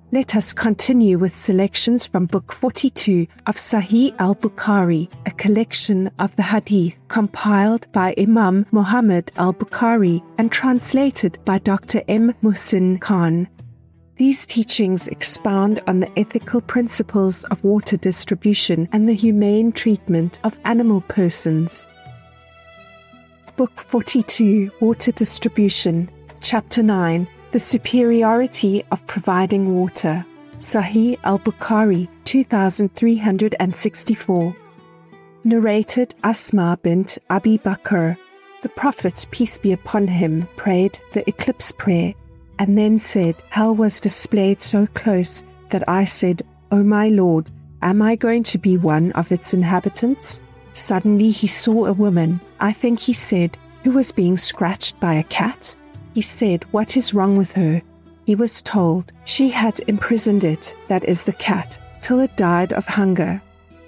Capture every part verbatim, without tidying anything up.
Let us continue with selections from Book forty-two of Sahih al-Bukhari, a collection of the Hadith compiled by Imam Muhammad al-Bukhari and translated by Doctor M. Muhsin Khan. These teachings expound on the ethical principles of water distribution and the humane treatment of animal persons. Book forty-two, Water Distribution, Chapter nine, The Superiority of Providing Water. Sahih al-Bukhari, two thousand three hundred sixty-four. Narrated Asma bint Abi Bakr. The Prophet, peace be upon him, prayed the eclipse prayer, and then said, Hell was displayed so close that I said, O my Lord, am I going to be one of its inhabitants? Suddenly he saw a woman, I think he said, who was being scratched by a cat. He said, What is wrong with her? He was told, she had imprisoned it, that is the cat, till it died of hunger.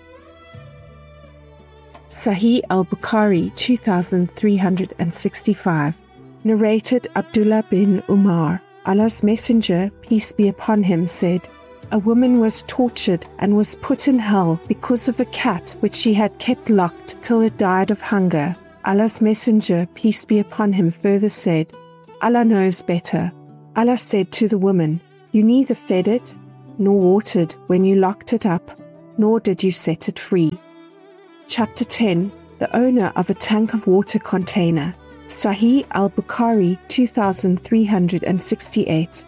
Sahih al-Bukhari, two thousand three hundred sixty-five. Narrated Abdullah bin Umar, Allah's Messenger, peace be upon him, said, A woman was tortured and was put in hell because of a cat which she had kept locked till it died of hunger. Allah's Messenger, peace be upon him, further said, Allah knows better. Allah said to the woman, You neither fed it, nor watered when you locked it up, nor did you set it free. Chapter ten, The Owner of a Tank of Water Container. Sahih al-Bukhari, two thousand three hundred sixty-eight.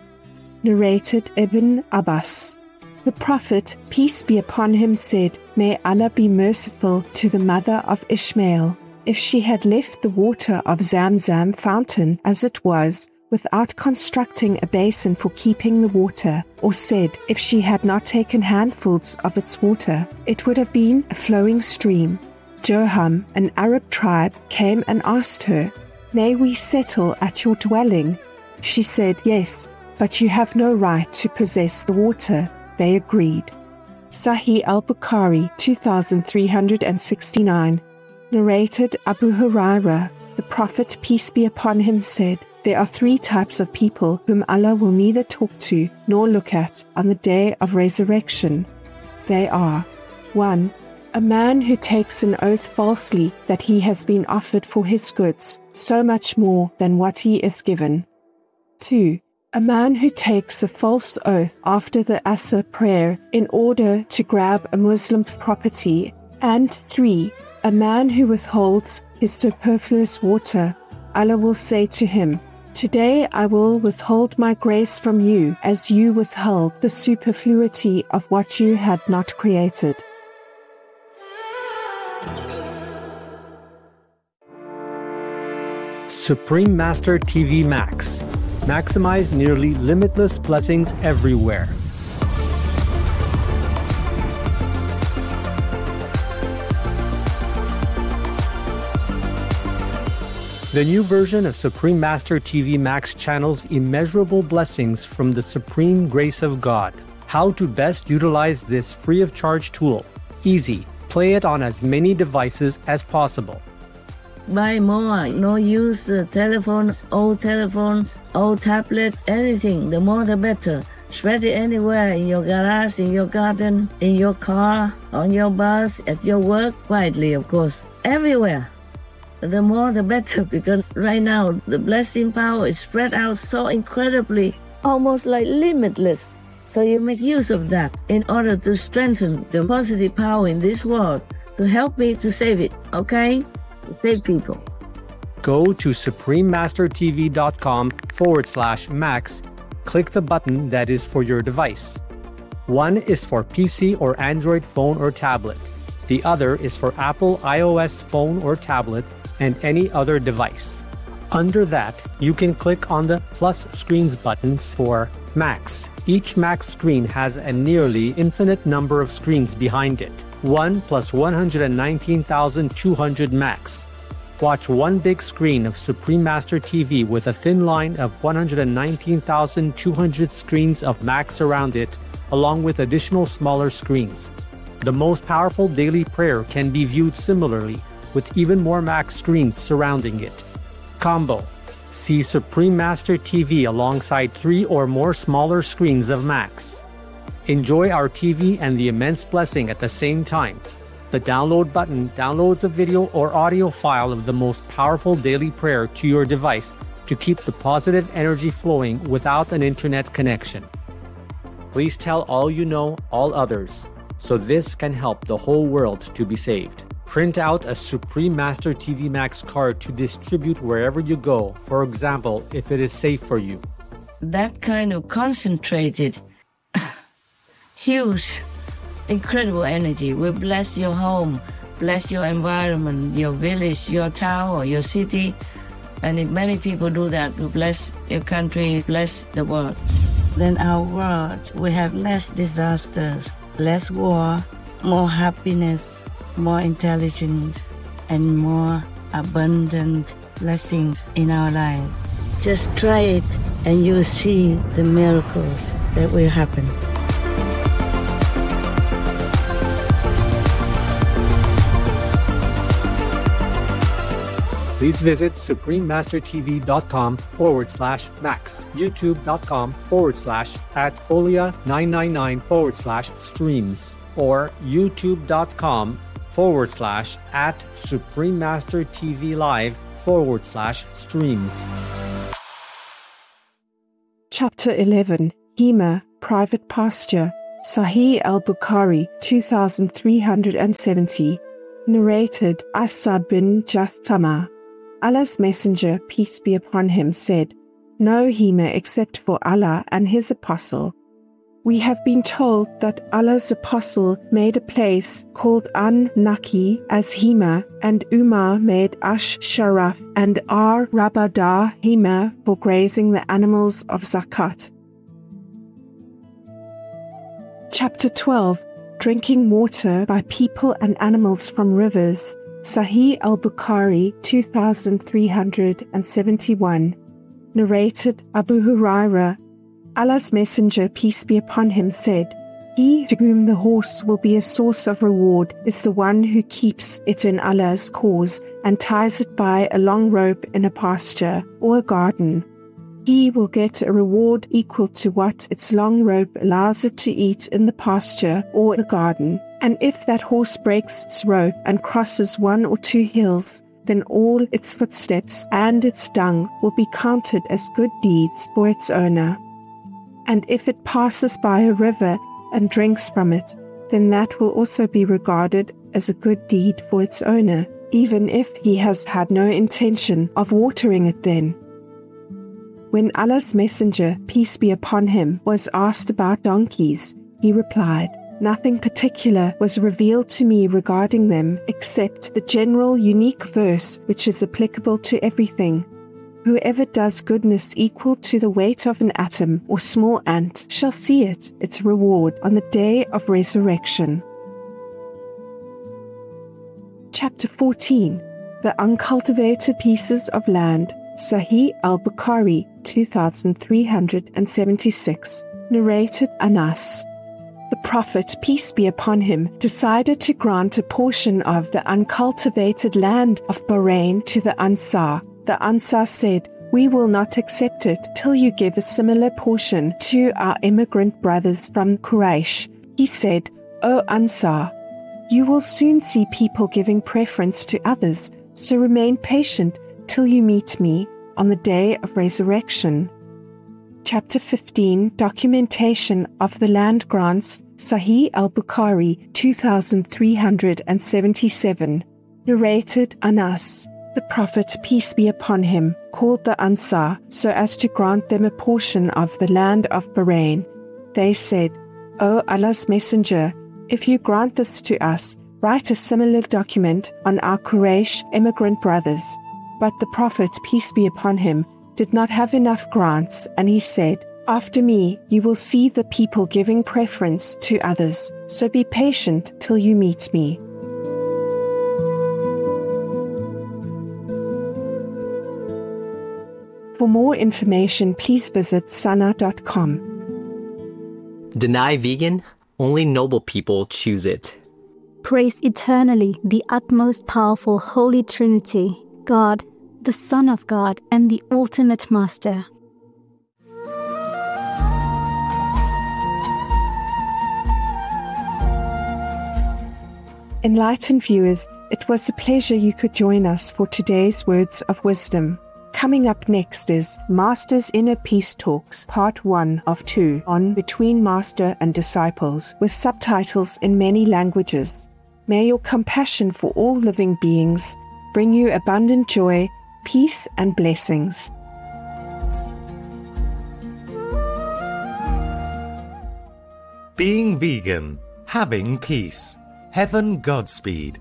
Narrated Ibn Abbas. The Prophet, peace be upon him, said, May Allah be merciful to the mother of Ishmael. If she had left the water of Zamzam fountain as it was, without constructing a basin for keeping the water, or said, if she had not taken handfuls of its water, it would have been a flowing stream. Jurham, an Arab tribe, came and asked her, May we settle at your dwelling? She said, Yes, but you have no right to possess the water. They agreed. Sahih al-Bukhari, two thousand three hundred sixty-nine. Narrated Abu Hurairah, the Prophet, peace be upon him, said, There are three types of people whom Allah will neither talk to nor look at on the day of resurrection. They are, one, a man who takes an oath falsely that he has been offered for his goods, so much more than what he is given. two. A man who takes a false oath after the Asr prayer in order to grab a Muslim's property. And three. A man who withholds his superfluous water. Allah will say to him, Today I will withhold my grace from you as you withheld the superfluity of what you had not created. Supreme Master T V Max. Maximize nearly limitless blessings everywhere. The new version of Supreme Master T V Max channels immeasurable blessings from the supreme grace of God. How to best utilize this free of charge tool? Easy. Play it on as many devices as possible. Buy more, no use uh, telephones, old telephones, old tablets, anything, the more the better. Spread it anywhere, in your garage, in your garden, in your car, on your bus, at your work, quietly of course, everywhere. The more the better, because right now the blessing power is spread out so incredibly, almost like limitless. So you make use of that in order to strengthen the positive power in this world, to help me to save it, okay? Save people. Go to suprememastertv.com forward slash max. Click the button that is for your device. One is for P C or Android phone or tablet. The other is for Apple iOS phone or tablet and any other device. Under that, you can click on the plus screens buttons for Max. Each Max screen has a nearly infinite number of screens behind it. one plus one hundred nineteen thousand two hundred Max. Watch one big screen of Supreme Master T V with a thin line of one hundred nineteen thousand two hundred screens of Max around it, along with additional smaller screens. The most powerful daily prayer can be viewed similarly, with even more Max screens surrounding it. Combo. See Supreme Master T V alongside three or more smaller screens of Max. Enjoy our T V and the immense blessing at the same time. The download button downloads a video or audio file of the most powerful daily prayer to your device to keep the positive energy flowing without an internet connection. Please tell all you know, all others, so this can help the whole world to be saved. Print out a Supreme Master T V Max card to distribute wherever you go, for example, if it is safe for you. That kind of concentrated, huge, incredible energy will bless your home, bless your environment, your village, your town, or your city. And if many people do that, will bless your country, bless the world. Then our world will have less disasters, less war, more happiness, more intelligence, and more abundant blessings in our life. Just try it and you'll see the miracles that will happen. Please visit suprememastertv.com forward slash max, youtube.com forward slash at folia 999 forward slash streams, or youtube.com forward slash at suprememastertvlive forward slash streams. Chapter eleven, Hema, Private Pasture, Sahih al-Bukhari, two thousand three hundred seventy. Narrated Asad bin Jathama. Allah's Messenger, peace be upon him, said, "No Hema except for Allah and His Apostle." We have been told that Allah's Apostle made a place called An-Naki as Hema, and Umar made Ash-Sharaf and Ar-Rabada Hema for grazing the animals of Zakat. Chapter twelve, Drinking Water by People and Animals from Rivers, Sahih al-Bukhari, two thousand three hundred seventy-one. Narrated Abu Hurairah. Allah's Messenger, peace be upon him, said, "He to whom the horse will be a source of reward is the one who keeps it in Allah's cause and ties it by a long rope in a pasture or a garden. He will get a reward equal to what its long rope allows it to eat in the pasture or the garden. And if that horse breaks its rope and crosses one or two hills, then all its footsteps and its dung will be counted as good deeds for its owner. And if it passes by a river and drinks from it, then that will also be regarded as a good deed for its owner, even if he has had no intention of watering it then." When Allah's Messenger, peace be upon him, was asked about donkeys, he replied, "Nothing particular was revealed to me regarding them except the general unique verse which is applicable to everything. Whoever does goodness equal to the weight of an atom or small ant shall see it, its reward, on the day of resurrection." Chapter fourteen, The Uncultivated Pieces of Land, Sahih al-Bukhari, two thousand three hundred seventy-six. Narrated Anas. The Prophet, peace be upon him, decided to grant a portion of the uncultivated land of Bahrain to the Ansar. The Ansar said, "We will not accept it till you give a similar portion to our immigrant brothers from Quraysh." He said, "O Ansar, you will soon see people giving preference to others, so remain patient till you meet me on the day of resurrection." Chapter fifteen, Documentation of the Land Grants, Sahih al-Bukhari, two thousand three hundred seventy-seven. Narrated Anas. The Prophet, peace be upon him, called the Ansar so as to grant them a portion of the land of Bahrain. They said, "O Allah's Messenger, if you grant this to us, write a similar document on our Quraysh immigrant brothers." But the Prophet, peace be upon him, did not have enough grants, and he said, "After me you will see the people giving preference to others, so be patient till you meet me." For more information, please visit sana dot com. Deny vegan? Only noble people choose it. Praise eternally the utmost powerful Holy Trinity, God, the Son of God and the ultimate Master. Enlightened viewers, it was a pleasure you could join us for today's Words of Wisdom. Coming up next is Master's Inner Peace Talks, Part one of two, on Between Master and Disciples, with subtitles in many languages. May your compassion for all living beings bring you abundant joy, peace and blessings. Being vegan, having peace. Heaven Godspeed.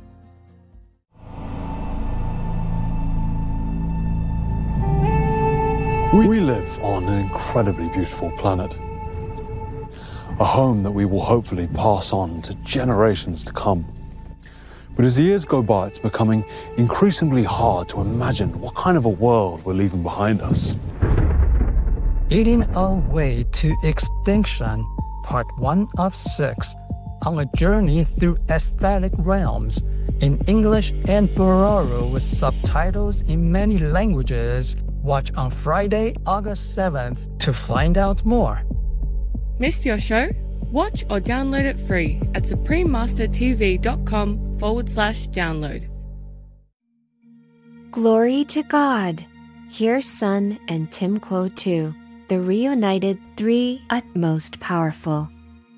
We live on an incredibly beautiful planet. A home that we will hopefully pass on to generations to come. But as the years go by, it's becoming increasingly hard to imagine what kind of a world we're leaving behind us. Eating Our Way to Extinction, Part one of six, on a journey through aesthetic realms, in English and Bororo with subtitles in many languages. Watch on Friday, August seventh to find out more. Missed your show? Watch or download it free at suprememastertv.com forward slash download. Glory to God. Here's Sun and Tim Quo two, the reunited three utmost powerful.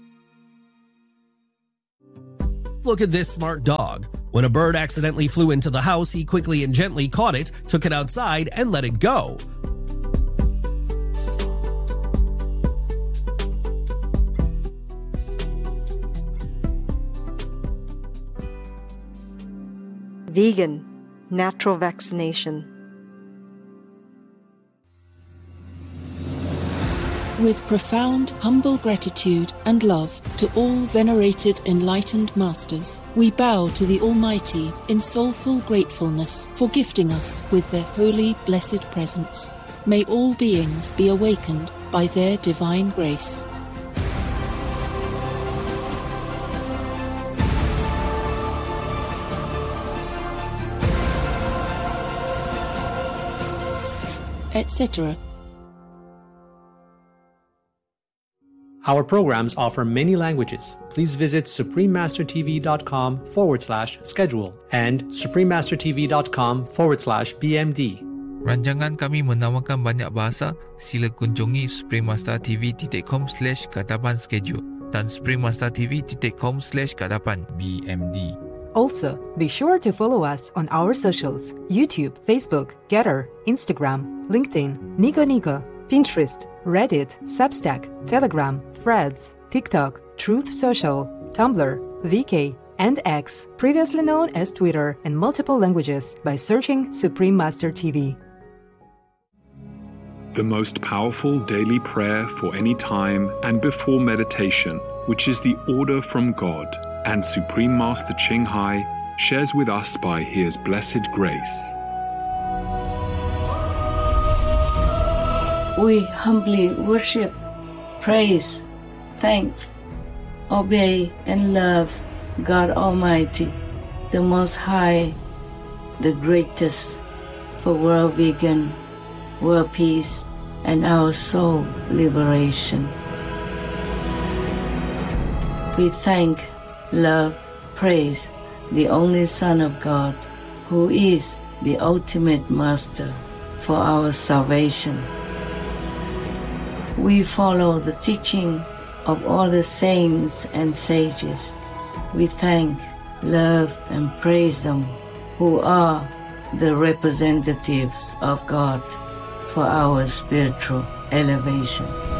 Look at this smart dog. When a bird accidentally flew into the house, he quickly and gently caught it, took it outside, and let it go. Vegan, natural vaccination. With profound, humble gratitude and love to all venerated enlightened masters, we bow to the Almighty in soulful gratefulness for gifting us with their holy, blessed presence. May all beings be awakened by their divine grace. et cetera. Our programs offer many languages. Please visit suprememastertv.com forward slash schedule and suprememastertv.com forward slash BMD. Rancangan kami menawarkan banyak bahasa. Sila kunjungi suprememastertv.com slash kadapan schedule dan suprememastertv.com slash kadapan B M D. Also, be sure to follow us on our socials: YouTube, Facebook, Getter, Instagram, LinkedIn, Nico Nico, Pinterest, Reddit, Substack, Telegram, Threads, TikTok, Truth Social, Tumblr, V K, and X, previously known as Twitter, in multiple languages by searching Supreme Master T V. The most powerful daily prayer for any time and before meditation, which is the order from God, and Supreme Master Ching Hai shares with us by His blessed grace. We humbly worship, praise, thank, obey, and love God Almighty, the Most High, the greatest, for world vegan, world peace, and our soul liberation. We thank, love, praise the only Son of God, who is the ultimate Master for our salvation. We follow the teaching of all the saints and sages. We thank, love, and praise them, who are the representatives of God for our spiritual elevation.